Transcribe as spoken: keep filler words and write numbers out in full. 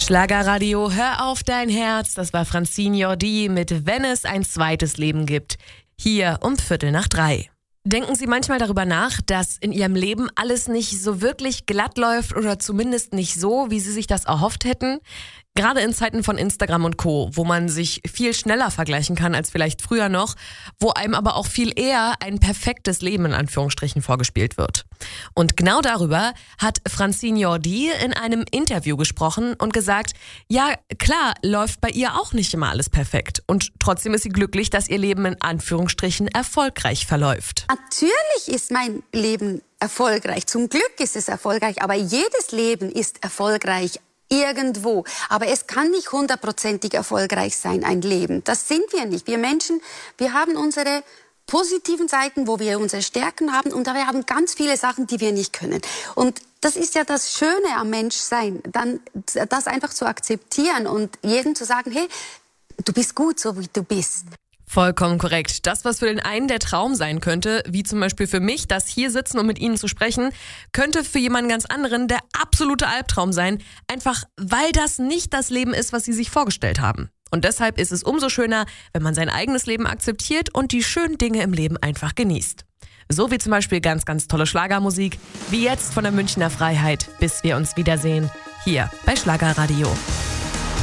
Schlagerradio, hör auf dein Herz. Das war Francine Jordi mit Wenn es ein zweites Leben gibt. Hier um Viertel nach drei. Denken Sie manchmal darüber nach, dass in Ihrem Leben alles nicht so wirklich glatt läuft oder zumindest nicht so, wie Sie sich das erhofft hätten? Gerade in Zeiten von Instagram und Co., wo man sich viel schneller vergleichen kann als vielleicht früher noch, wo einem aber auch viel eher ein perfektes Leben in Anführungsstrichen vorgespielt wird. Und genau darüber hat Francine Jordi in einem Interview gesprochen und gesagt, ja klar, läuft bei ihr auch nicht immer alles perfekt. Und trotzdem ist sie glücklich, dass ihr Leben in Anführungsstrichen erfolgreich verläuft. Natürlich ist mein Leben erfolgreich, zum Glück ist es erfolgreich, aber jedes Leben ist erfolgreich. Irgendwo. Aber es kann nicht hundertprozentig erfolgreich sein, ein Leben. Das sind wir nicht. Wir Menschen, wir haben unsere positiven Seiten, wo wir unsere Stärken haben, und wir haben ganz viele Sachen, die wir nicht können. Und das ist ja das Schöne am Menschsein, dann das einfach zu akzeptieren und jedem zu sagen, hey, du bist gut, so wie du bist. Vollkommen korrekt. Das, was für den einen der Traum sein könnte, wie zum Beispiel für mich, das hier sitzen und mit Ihnen zu sprechen, könnte für jemanden ganz anderen der absolute Albtraum sein, einfach weil das nicht das Leben ist, was Sie sich vorgestellt haben. Und deshalb ist es umso schöner, wenn man sein eigenes Leben akzeptiert und die schönen Dinge im Leben einfach genießt. So wie zum Beispiel ganz, ganz tolle Schlagermusik, wie jetzt von der Münchner Freiheit, bis wir uns wiedersehen, hier bei Schlagerradio.